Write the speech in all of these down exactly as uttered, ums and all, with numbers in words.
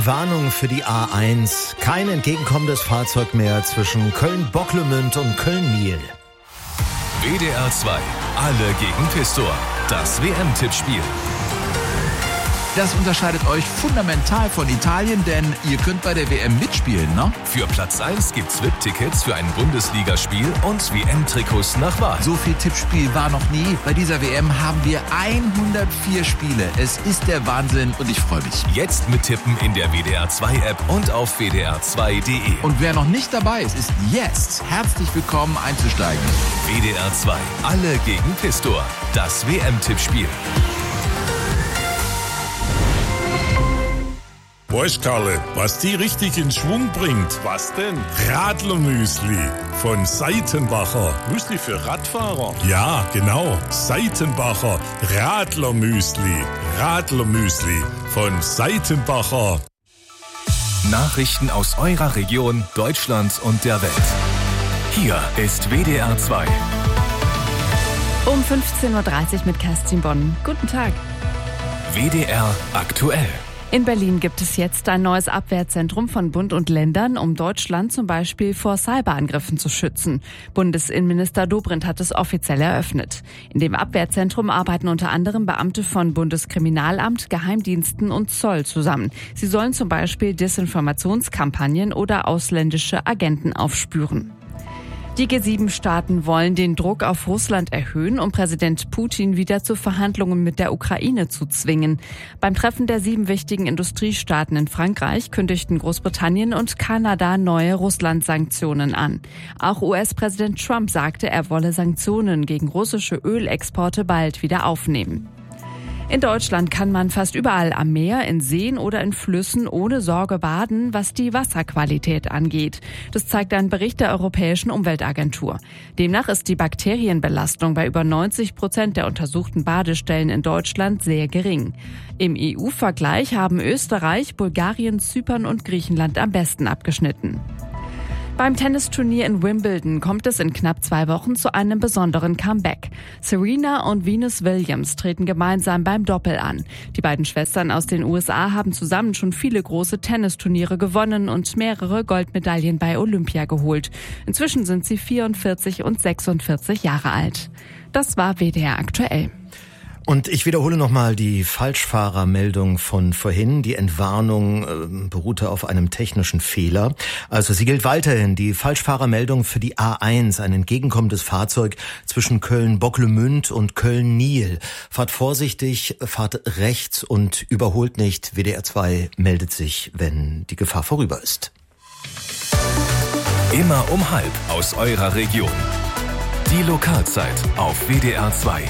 Warnung für die A eins. Kein entgegenkommendes Fahrzeug mehr zwischen Köln-Bocklemünd und Köln-Niel. W D R zwei. Alle gegen Pistor. Das W M-Tippspiel. Das unterscheidet euch fundamental von Italien, denn ihr könnt bei der W M mitspielen, ne? Für Platz eins gibt's V I P-Tickets für ein Bundesligaspiel und W M-Trikots nach Wahl. So viel Tippspiel war noch nie. Bei dieser W M haben wir hundertvier Spiele. Es ist der Wahnsinn und ich freue mich. Jetzt mittippen in der W D R zwei App und auf w d r zwei punkt d e. Und wer noch nicht dabei ist, ist jetzt herzlich willkommen einzusteigen. W D R zwei. Alle gegen Pistor. Das W M-Tippspiel. Weißt Karle, was die richtig in Schwung bringt? Was denn? Radlermüsli von Seitenbacher. Müsli für Radfahrer? Ja, genau. Seitenbacher Radlermüsli. Radlermüsli von Seitenbacher. Nachrichten aus eurer Region, Deutschland und der Welt. Hier ist W D R zwei. Um fünfzehn Uhr dreißig mit Kerstin Bonn. Guten Tag. W D R aktuell. In Berlin gibt es jetzt ein neues Abwehrzentrum von Bund und Ländern, um Deutschland zum Beispiel vor Cyberangriffen zu schützen. Bundesinnenminister Dobrindt hat es offiziell eröffnet. In dem Abwehrzentrum arbeiten unter anderem Beamte von Bundeskriminalamt, Geheimdiensten und Zoll zusammen. Sie sollen zum Beispiel Desinformationskampagnen oder ausländische Agenten aufspüren. Die G sieben Staaten wollen den Druck auf Russland erhöhen, um Präsident Putin wieder zu Verhandlungen mit der Ukraine zu zwingen. Beim Treffen der sieben wichtigen Industriestaaten in Frankreich kündigten Großbritannien und Kanada neue Russland-Sanktionen an. Auch U S-Präsident Trump sagte, er wolle Sanktionen gegen russische Ölexporte bald wieder aufnehmen. In Deutschland kann man fast überall am Meer, in Seen oder in Flüssen ohne Sorge baden, was die Wasserqualität angeht. Das zeigt ein Bericht der Europäischen Umweltagentur. Demnach ist die Bakterienbelastung bei über neunzig Prozent der untersuchten Badestellen in Deutschland sehr gering. Im E U-Vergleich haben Österreich, Bulgarien, Zypern und Griechenland am besten abgeschnitten. Beim Tennisturnier in Wimbledon kommt es in knapp zwei Wochen zu einem besonderen Comeback. Serena und Venus Williams treten gemeinsam beim Doppel an. Die beiden Schwestern aus den U S A haben zusammen schon viele große Tennisturniere gewonnen und mehrere Goldmedaillen bei Olympia geholt. Inzwischen sind sie vierundvierzig und sechsundvierzig Jahre alt. Das war W D R aktuell. Und ich wiederhole nochmal die Falschfahrermeldung von vorhin. Die Entwarnung äh, beruhte auf einem technischen Fehler. Also sie gilt weiterhin, die Falschfahrermeldung für die A eins, ein entgegenkommendes Fahrzeug zwischen Köln-Bocklemünd und Köln-Niel. Fahrt vorsichtig, fahrt rechts und überholt nicht. W D R zwei meldet sich, wenn die Gefahr vorüber ist. Immer um halb aus eurer Region. Die Lokalzeit auf W D R zwei.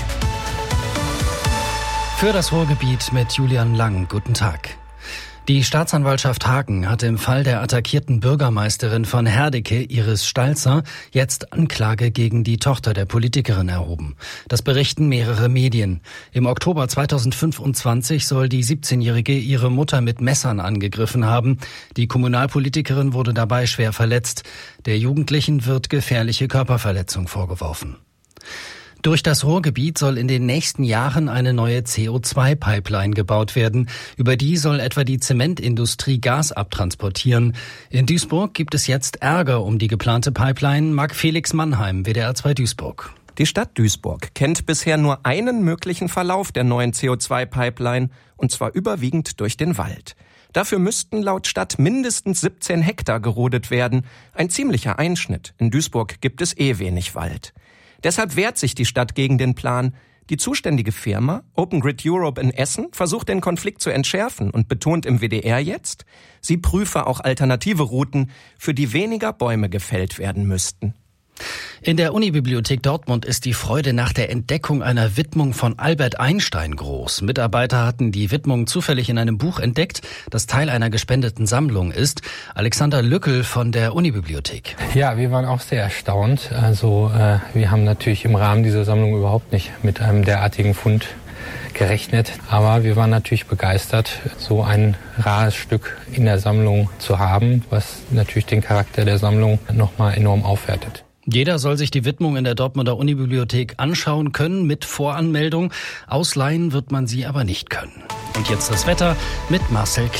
Für das Ruhrgebiet mit Julian Lang. Guten Tag. Die Staatsanwaltschaft Hagen hat im Fall der attackierten Bürgermeisterin von Herdecke, Iris Stalzer, jetzt Anklage gegen die Tochter der Politikerin erhoben. Das berichten mehrere Medien. Im Oktober zweitausendfünfundzwanzig soll die siebzehnjährige ihre Mutter mit Messern angegriffen haben. Die Kommunalpolitikerin wurde dabei schwer verletzt. Der Jugendlichen wird gefährliche Körperverletzung vorgeworfen. Durch das Ruhrgebiet soll in den nächsten Jahren eine neue C O zwei Pipeline gebaut werden. Über die soll etwa die Zementindustrie Gas abtransportieren. In Duisburg gibt es jetzt Ärger um die geplante Pipeline. Marc Felix Mannheim, W D R zwei Duisburg. Die Stadt Duisburg kennt bisher nur einen möglichen Verlauf der neuen C O zwei Pipeline, und zwar überwiegend durch den Wald. Dafür müssten laut Stadt mindestens siebzehn Hektar gerodet werden. Ein ziemlicher Einschnitt. In Duisburg gibt es eh wenig Wald. Deshalb wehrt sich die Stadt gegen den Plan. Die zuständige Firma, Open Grid Europe in Essen, versucht den Konflikt zu entschärfen und betont im W D R jetzt, sie prüfe auch alternative Routen, für die weniger Bäume gefällt werden müssten. In der Unibibliothek Dortmund ist die Freude nach der Entdeckung einer Widmung von Albert Einstein groß. Mitarbeiter hatten die Widmung zufällig in einem Buch entdeckt, das Teil einer gespendeten Sammlung ist. Alexander Lückel von der Unibibliothek. Ja, wir waren auch sehr erstaunt. Also äh, wir haben natürlich im Rahmen dieser Sammlung überhaupt nicht mit einem derartigen Fund gerechnet. Aber wir waren natürlich begeistert, so ein rares Stück in der Sammlung zu haben, was natürlich den Charakter der Sammlung nochmal enorm aufwertet. Jeder soll sich die Widmung in der Dortmunder Unibibliothek anschauen können mit Voranmeldung. Ausleihen wird man sie aber nicht können. Und jetzt das Wetter mit Marcel Claire.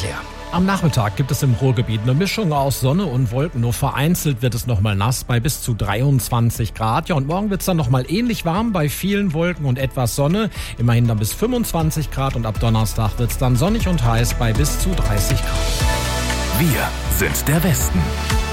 Am Nachmittag gibt es im Ruhrgebiet eine Mischung aus Sonne und Wolken. Nur vereinzelt wird es nochmal nass bei bis zu dreiundzwanzig Grad. Ja, und morgen wird es dann nochmal ähnlich warm bei vielen Wolken und etwas Sonne. Immerhin dann bis fünfundzwanzig Grad und ab Donnerstag wird es dann sonnig und heiß bei bis zu dreißig Grad. Wir sind der Westen.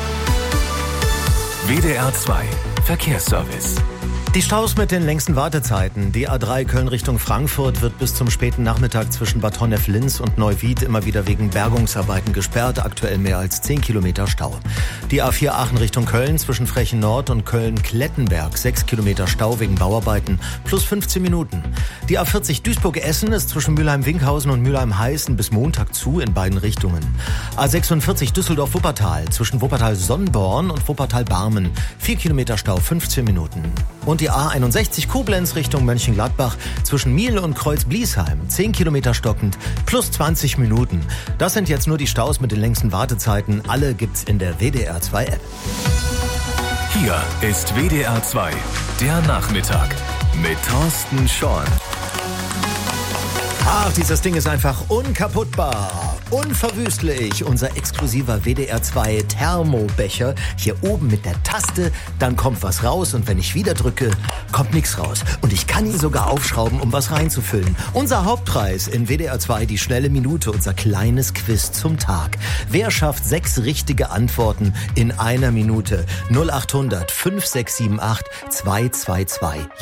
W D R zwei Verkehrsservice. Die Staus mit den längsten Wartezeiten. Die A drei Köln Richtung Frankfurt wird bis zum späten Nachmittag zwischen Bad Honnef-Linz und Neuwied immer wieder wegen Bergungsarbeiten gesperrt. Aktuell mehr als zehn Kilometer Stau. Die A vier Aachen Richtung Köln zwischen Frechen Nord und Köln-Klettenberg. sechs Kilometer Stau wegen Bauarbeiten plus fünfzehn Minuten. Die A vierzig Duisburg-Essen ist zwischen Mülheim-Winkhausen und Mülheim-Heißen bis Montag zu in beiden Richtungen. A sechsundvierzig Düsseldorf-Wuppertal zwischen Wuppertal-Sonnborn und Wuppertal-Barmen. vier Kilometer Stau, fünfzehn Minuten. Und die A einundsechzig Koblenz Richtung Mönchengladbach zwischen Miel und Kreuz-Bliesheim. zehn Kilometer stockend plus zwanzig Minuten. Das sind jetzt nur die Staus mit den längsten Wartezeiten. Alle gibt's in der W D R zwei App. Hier ist W D R zwei, der Nachmittag mit Thorsten Schorn. Ach, dieses Ding ist einfach unkaputtbar, unverwüstlich. Unser exklusiver W D R zwei Thermobecher. Hier oben mit der Taste, dann kommt was raus und wenn ich wieder drücke, kommt nichts raus. Und ich kann ihn sogar aufschrauben, um was reinzufüllen. Unser Hauptpreis in W D R zwei, die schnelle Minute, unser kleines Quiz zum Tag. Wer schafft sechs richtige Antworten in einer Minute? null acht hundert fünf sechs sieben acht zwei zwei zwei.